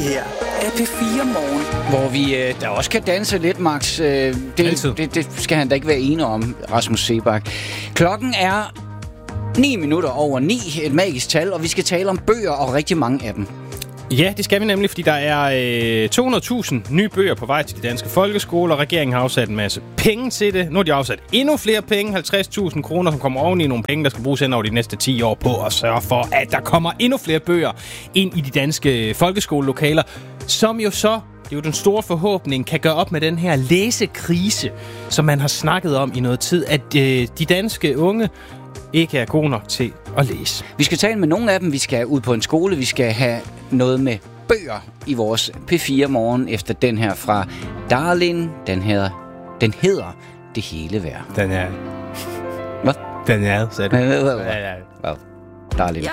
her er P4 Morgen. Hvor vi der også kan danse lidt, Max. Det skal han da ikke være enig om, Rasmus Seebach. Klokken er 9:09, et magisk tal, og vi skal tale om bøger og rigtig mange af dem. Ja, det skal vi nemlig, fordi der er 200.000 nye bøger på vej til de danske folkeskoler. Regeringen har afsat en masse penge til det. Nu har de afsat endnu flere penge, 50.000 kroner, som kommer oven i nogle penge, der skal bruges hen over de næste 10 år på at sørge for, at der kommer endnu flere bøger ind i de danske folkeskolelokaler, som jo så, det er jo den store forhåbning, kan gøre op med den her læsekrise, som man har snakket om i noget tid, at de danske unge ikke er gode nok til at læse. Vi skal tale med nogle af dem. Vi skal ud på en skole. Vi skal have noget med bøger i vores P4 Morgen efter den her fra Darling. Den hedder Det hele værd. Den er... Hvad? Den er, sagde du. Darling.